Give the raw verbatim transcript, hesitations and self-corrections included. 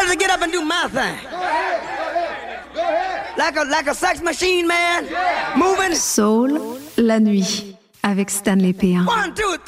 to get up and do my thing. Like a, like a sex machine, man. Moving. Soul, la nuit, avec Stanley P un. One, two, three.